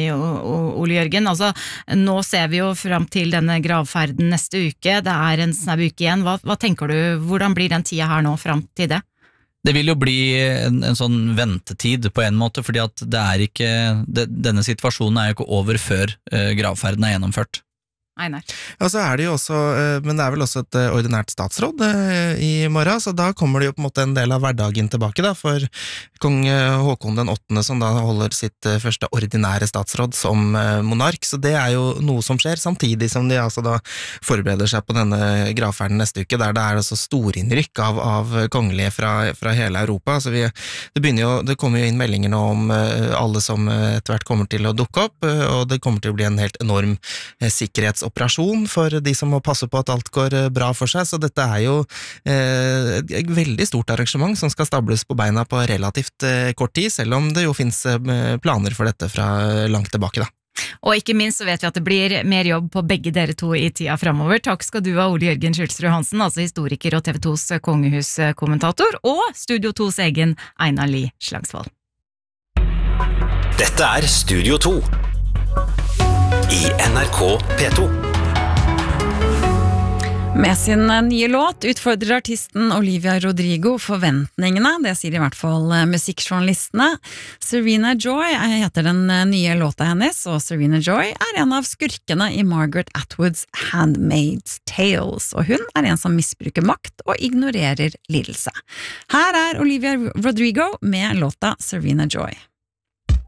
Ole Jørgen. Altså, nå ser vi jo frem til denne gravferden neste uke. Det en snau uke igjen. Hva tenker du? Hvordan blir den tida her nå frem til det? Det vil jo bli en sånn ventetid på en måte, fordi at denne situasjonen jo ikke over før gravferden gjennomført. Einar. Ja, så det jo også, men det vel også et ordinært statsråd i morgen, så da kommer det jo på en måte en del av hverdagen tilbake da, for kong Håkon den 8. som da holder sitt første ordinære statsråd som monark, så det jo noe som skjer, samtidig som de altså da forbereder seg på denne gravferden neste uke, der det altså storinnrykk av kongelige fra hele Europa, så det kommer jo inn meldinger nå om alle som etter hvert kommer til å dukke opp, og det kommer til å bli en helt enorm sikkerhetsoperasjon for de som må passe på at alt går bra for seg, så dette jo et veldig stort arrangement som skal stables på beina på relativt kort tid, selv om det jo finnes planer for dette fra langt tilbake da. Og ikke minst så vet vi at det blir mer jobb på begge dere to i tida fremover. Takk skal du ha, Ole Jørgen Skjulsrud Hansen, altså historiker og TV 2s kongehuskommentator, og Studio 2s egen Einar Lie Slagsvold. Dette Studio 2 i NRK P2. Med sin nye låt utfordrer artisten Olivia Rodrigo forventningene, det sier i hvert fall musikkjournalistene. Serena Joy heter den nye låta hennes, og Serena Joy en av skurkene i Margaret Atwoods Handmaid's Tales, og hun en som misbruker makt og ignorerer lidelse. Her Olivia Rodrigo med låta Serena Joy.